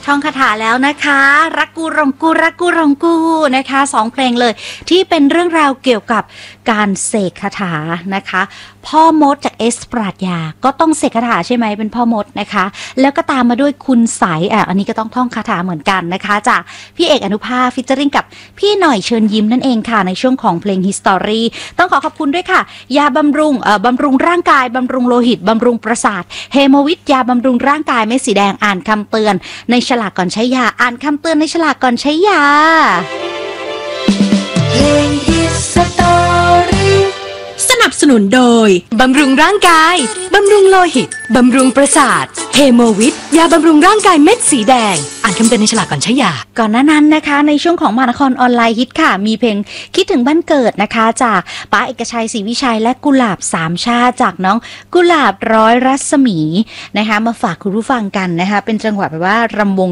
ท่องคาถาแล้วนะคะรักกูรองกูรักกูรองกูนะคะ2เพลงเลยที่เป็นเรื่องราวเกี่ยวกับการเสกคาถานะคะพ่อมดจากเอสปราชญาก็ต้องเสกคาถาใช่ไหมเป็นพ่อมดนะคะแล้วก็ตามมาด้วยคุณใสอันนี้ก็ต้องท่องคาถาเหมือนกันนะคะจากพี่เอกอนุภาพฟิชเจอริ่งกับพี่หน่อยเชิญยิ้มนั่นเองค่ะในช่วงของเพลง History ต้องขอบคุณด้วยค่ะยาบำรุงร่างกายบำรุงโลหิตบำรุงประสาทเฮโมวิทยาบำรุงร่างกายเม็ดสีแดงอ่านคำเตือนในฉลากก่อนใช้ยาอ่านคำเตือนในฉลากก่อนใช้ยาเพลง History สนับสนุนโดยบำรุงร่างกายบำรุงโลหิตบำรุงประสาทเฮโมวิทยาบำรุงร่างกายเม็ดสีแดงอ่านคำเตือนในฉลากก่อนใช้ยาก่อนหน้านั้นนะคะในช่วงของมหานครออนไลน์ฮิตค่ะมีเพลงคิดถึงบ้านเกิดนะคะจากป้าเอกชัยศรีวิชัยและกุหลาบสามชาติจากน้องกุหลาบร้อยรัศมีนะคะมาฝากคุณผู้ฟังกันนะคะเป็นจังหวะแบบว่ารำวง